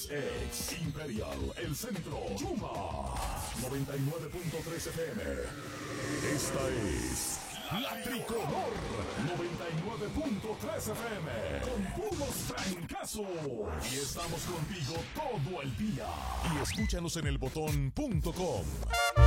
Ex Imperial, El Centro, Yuma, 99.3 FM. Esta es La Tricolor, 99.3 FM, con puros trancazos. Y estamos contigo todo el día. Y escúchanos en elbotón.com.